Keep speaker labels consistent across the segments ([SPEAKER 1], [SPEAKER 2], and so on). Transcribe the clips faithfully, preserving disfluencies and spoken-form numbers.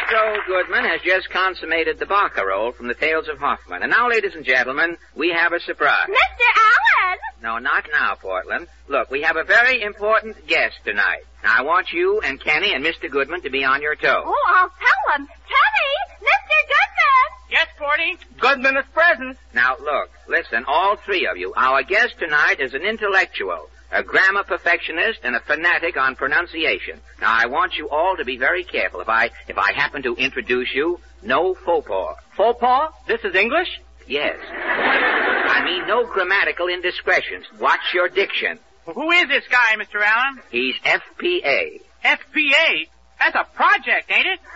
[SPEAKER 1] Goodman has just consummated the barcarolle from the Tales of Hoffman. And now, ladies and gentlemen, we have a surprise.
[SPEAKER 2] Mister Allen!
[SPEAKER 1] No, not now, Portland. Look, we have a very important guest tonight. Now, I want you and Kenny and Mister Goodman to be on your toes.
[SPEAKER 2] Oh, I'll tell him. Kenny! Mister Goodman!
[SPEAKER 3] Yes, Porty? Goodman is present.
[SPEAKER 1] Now, look, listen, all three of you. Our guest tonight is an intellectual, a grammar perfectionist, and a fanatic on pronunciation. Now, I want you all to be very careful. If I if I happen to introduce you, no faux pas.
[SPEAKER 3] Faux pas? This is English?
[SPEAKER 1] Yes. I mean, no grammatical indiscretions. Watch your diction.
[SPEAKER 3] Well, who is this guy, Mister Allen?
[SPEAKER 1] He's F P A.
[SPEAKER 3] F P A? That's a project, ain't it?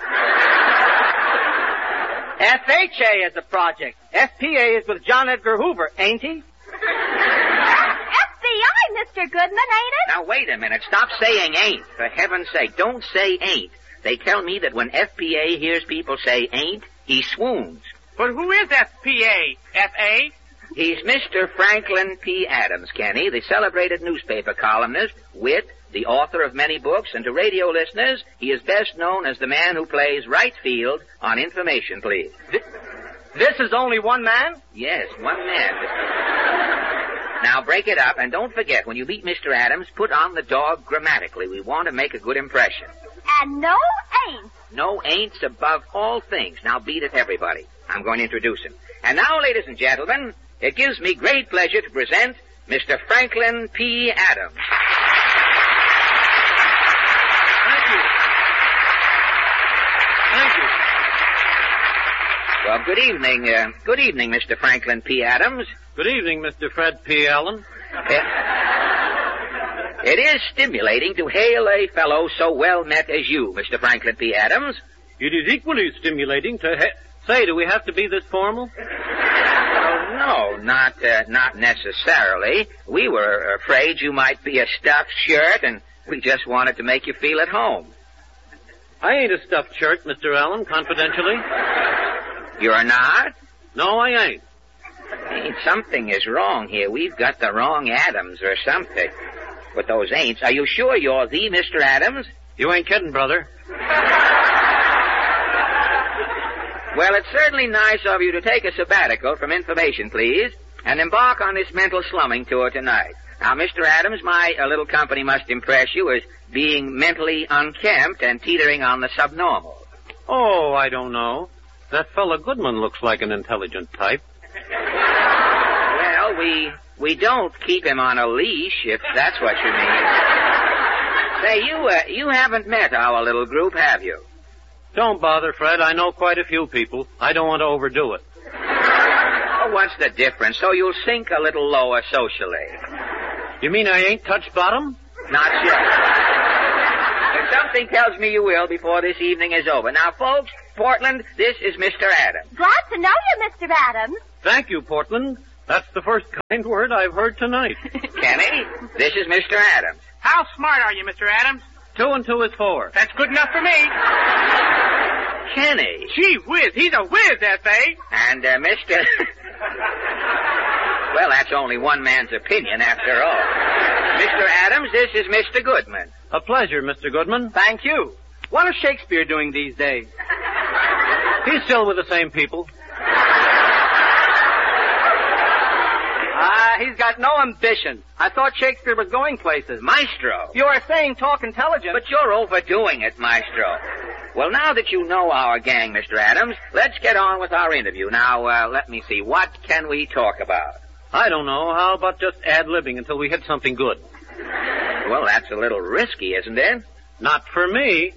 [SPEAKER 4] F H A is a project. F P A is with John Edgar Hoover, ain't he?
[SPEAKER 2] F B I, Mister Goodman, ain't it?
[SPEAKER 1] Now, wait a minute. Stop saying ain't. For heaven's sake, don't say ain't. They tell me that when F P A hears people say ain't, he swoons.
[SPEAKER 3] But who is F P A? F A?
[SPEAKER 1] He's Mister Franklin P. Adams, Kenny, the celebrated newspaper columnist, wit, the author of many books, and to radio listeners, he is best known as the man who plays right field on Information Please.
[SPEAKER 4] This, this is only one man?
[SPEAKER 1] Yes, one man. Now, break it up, and don't forget, when you meet Mister Adams, put on the dog grammatically. We want to make a good impression.
[SPEAKER 2] And no ain't.
[SPEAKER 1] No ain'ts above all things. Now, beat it, everybody. I'm going to introduce him. And now, ladies and gentlemen, it gives me great pleasure to present Mister Franklin P. Adams.
[SPEAKER 4] Thank you. Thank you.
[SPEAKER 1] Well, good evening. Uh, good evening, Mister Franklin P. Adams.
[SPEAKER 5] Good evening, Mister Fred P. Allen.
[SPEAKER 1] It, it is stimulating to hail a fellow so well met as you, Mister Franklin P. Adams.
[SPEAKER 5] It is equally stimulating to ha- say, do we have to be this formal?
[SPEAKER 1] Oh, no, not uh, not necessarily. We were afraid you might be a stuffed shirt, and we just wanted to make you feel at home.
[SPEAKER 5] I ain't a stuffed shirt, Mister Allen, confidentially.
[SPEAKER 1] You're not?
[SPEAKER 5] No, I ain't.
[SPEAKER 1] Ain't something is wrong here. We've got the wrong Adams or something. But those ain'ts. Are you sure you're the Mister Adams?
[SPEAKER 5] You ain't kidding, brother.
[SPEAKER 1] Well, it's certainly nice of you to take a sabbatical from Information, please, and embark on this mental slumming tour tonight. Now, Mister Adams, my uh, little company must impress you as being mentally unkempt and teetering on the subnormal.
[SPEAKER 5] Oh, I don't know. That fella Goodman looks like an intelligent type.
[SPEAKER 1] Well, we we don't keep him on a leash, if that's what you mean. Say, you uh, you haven't met our little group, have you?
[SPEAKER 5] Don't bother, Fred. I know quite a few people. I don't want to overdo it.
[SPEAKER 1] Oh, what's the difference? So you'll sink a little lower socially.
[SPEAKER 5] You mean I ain't touched bottom?
[SPEAKER 1] Not yet. But something tells me you will before this evening is over. Now, folks, Portland, this is Mister Adams.
[SPEAKER 2] Glad to know you, Mister Adams.
[SPEAKER 5] Thank you, Portland. That's the first kind word I've heard tonight.
[SPEAKER 1] Kenny, this is Mister Adams.
[SPEAKER 3] How smart are you, Mister Adams?
[SPEAKER 5] Two and two is four.
[SPEAKER 3] That's good enough for me.
[SPEAKER 1] Kenny.
[SPEAKER 3] Gee whiz, he's a whiz, F A.
[SPEAKER 1] And, uh, Mister Well, that's only one man's opinion, after all. Mister Adams, this is Mister Goodman.
[SPEAKER 5] A pleasure, Mister Goodman.
[SPEAKER 4] Thank you. What is Shakespeare doing these days?
[SPEAKER 5] He's still with the same people.
[SPEAKER 4] Ah, uh, he's got no ambition. I thought Shakespeare was going places.
[SPEAKER 1] Maestro.
[SPEAKER 4] You are saying talk intelligent.
[SPEAKER 1] But you're overdoing it, Maestro. Well, now that you know our gang, Mister Adams, let's get on with our interview. Now, uh, let me see. What can we talk about?
[SPEAKER 5] I don't know. How about just ad-libbing until we hit something good?
[SPEAKER 1] Well, that's a little risky, isn't it?
[SPEAKER 5] Not for me.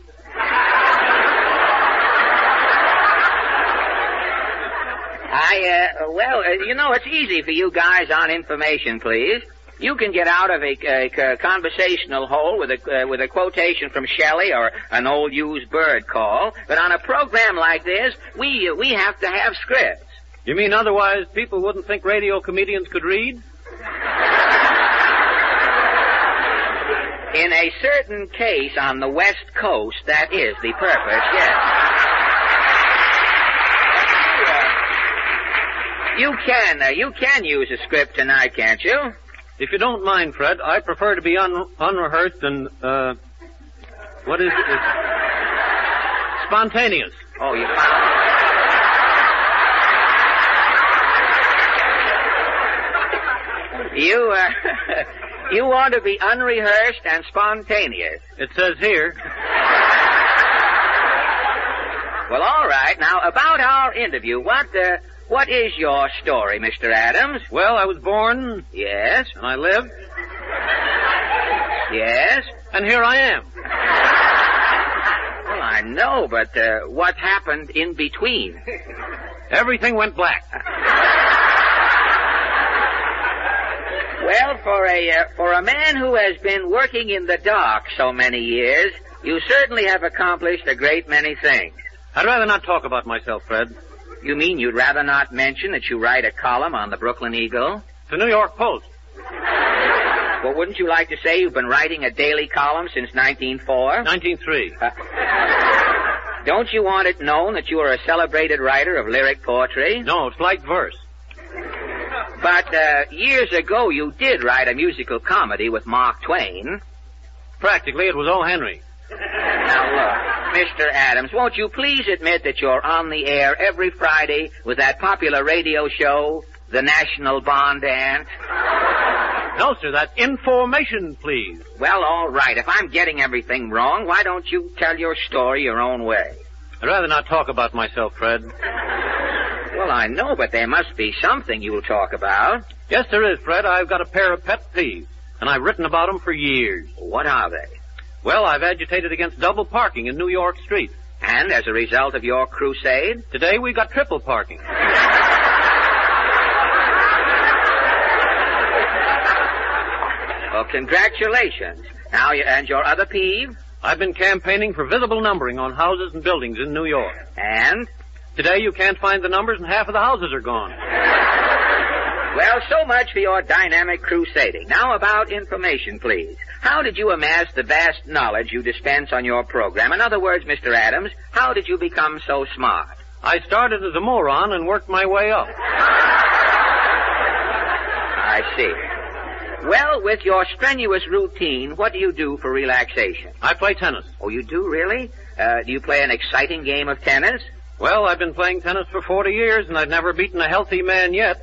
[SPEAKER 1] I, uh, well, uh, you know, it's easy for you guys on Information, please. You can get out of a, a, a conversational hole with a uh, with a quotation from Shelley or an old used bird call, but on a program like this, we uh, we have to have scripts.
[SPEAKER 5] You mean otherwise people wouldn't think radio comedians could read?
[SPEAKER 1] In a certain case on the West Coast, that is the purpose, yes. You can, uh, you can use a script tonight, can't you?
[SPEAKER 5] If you don't mind, Fred, I prefer to be un- unrehearsed and, uh, what is it? Spontaneous.
[SPEAKER 1] Oh, you found You, uh, you want to be unrehearsed and spontaneous.
[SPEAKER 5] It says here.
[SPEAKER 1] Well, all right. Now, about our interview, what, uh, what is your story, Mister Adams?
[SPEAKER 5] Well, I was born,
[SPEAKER 1] Yes,
[SPEAKER 5] and I lived,
[SPEAKER 1] yes.
[SPEAKER 5] and here I am.
[SPEAKER 1] Well, I know, but uh, what happened in between?
[SPEAKER 5] Everything went black.
[SPEAKER 1] Well, for a uh, for a man who has been working in the dark so many years, you certainly have accomplished a great many things.
[SPEAKER 5] I'd rather not talk about myself, Fred.
[SPEAKER 1] You mean you'd rather not mention that you write a column on the Brooklyn Eagle?
[SPEAKER 5] The New York Post.
[SPEAKER 1] Well, wouldn't you like to say you've been writing a daily column since nineteen oh four?
[SPEAKER 5] nineteen oh three.
[SPEAKER 1] Uh, don't you want it known that you are a celebrated writer of lyric poetry?
[SPEAKER 5] No, it's light verse.
[SPEAKER 1] But uh, years ago you did write a musical comedy with Mark Twain.
[SPEAKER 5] Practically, it was O. Henry.
[SPEAKER 1] Now look, Mister Adams, won't you please admit that you're on the air every Friday with that popular radio show, The National Bond Ant?
[SPEAKER 5] No, sir, that's information, please.
[SPEAKER 1] Well, all right. If I'm getting everything wrong, why don't you tell your story your own way?
[SPEAKER 5] I'd rather not talk about myself, Fred.
[SPEAKER 1] Well, I know, but there must be something you'll talk about.
[SPEAKER 5] Yes, there is, Fred. I've got a pair of pet peeves, and I've written about them for years.
[SPEAKER 1] What are they?
[SPEAKER 5] Well, I've agitated against double parking in New York Street.
[SPEAKER 1] And as a result of your crusade?
[SPEAKER 5] Today we got triple parking.
[SPEAKER 1] Well, congratulations. Now, you, and your other peeve?
[SPEAKER 5] I've been campaigning for visible numbering on houses and buildings in New York.
[SPEAKER 1] And?
[SPEAKER 5] Today you can't find the numbers and half of the houses are gone.
[SPEAKER 1] Well, so much for your dynamic crusading. Now about information, please. How did you amass the vast knowledge you dispense on your program? In other words, Mister Adams, how did you become so smart?
[SPEAKER 5] I started as a moron and worked my way up.
[SPEAKER 1] I see. Well, with your strenuous routine, what do you do for relaxation?
[SPEAKER 5] I play tennis.
[SPEAKER 1] Oh, you do, really? Uh, do you play an exciting game of tennis?
[SPEAKER 5] Well, I've been playing tennis for forty years, and I've never beaten a healthy man yet.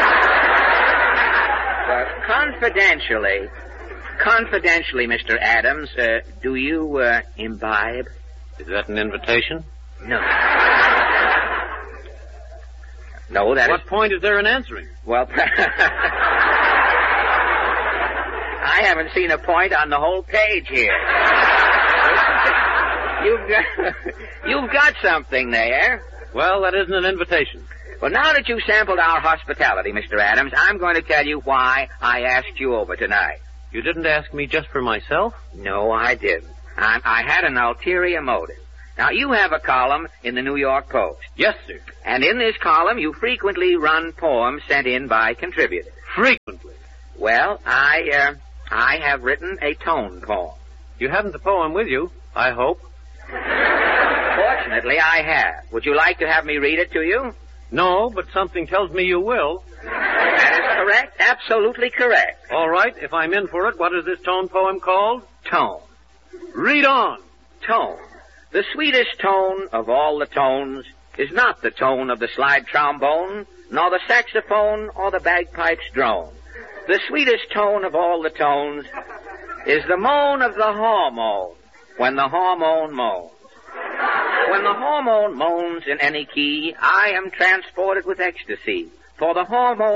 [SPEAKER 1] Uh, confidentially, confidentially, Mister Adams, uh, do you uh, imbibe?
[SPEAKER 5] Is that an invitation?
[SPEAKER 1] No. No, that
[SPEAKER 5] What
[SPEAKER 1] is...
[SPEAKER 5] point is there in answering?
[SPEAKER 1] Well, I haven't seen a point on the whole page here. You've got, you've got something there.
[SPEAKER 5] Well, that isn't an invitation.
[SPEAKER 1] Well, now that you've sampled our hospitality, Mister Adams, I'm going to tell you why I asked you over tonight.
[SPEAKER 5] You didn't ask me just for myself?
[SPEAKER 1] No, I didn't. I, I had an ulterior motive. Now, you have a column in the New York Post.
[SPEAKER 5] Yes, sir.
[SPEAKER 1] And in this column, you frequently run poems sent in by contributors.
[SPEAKER 5] Frequently.
[SPEAKER 1] Well, I, uh, I have written a tone poem.
[SPEAKER 5] You haven't the poem with you, I hope.
[SPEAKER 1] Fortunately, I have. Would you like to have me read it to you?
[SPEAKER 5] No, but something tells me you will.
[SPEAKER 1] That is correct. Absolutely correct.
[SPEAKER 5] All right, if I'm in for it, what is this tone poem called?
[SPEAKER 1] Tone.
[SPEAKER 5] Read on.
[SPEAKER 1] Tone. The sweetest tone of all the tones is not the tone of the slide trombone, nor the saxophone or the bagpipes drone. The sweetest tone of all the tones is the moan of the hormone when the hormone moans. When the hormone moans in any key, I am transported with ecstasy, for the hormone